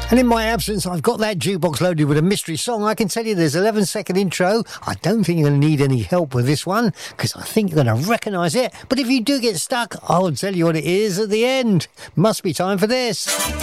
And in my absence, I've got that jukebox loaded with a mystery song. I can tell you there's 11-second intro. I don't think you're going to need any help with this one because I think you're going to recognise it. But if you do get stuck, I'll tell you what it is at the end. Must be time for this.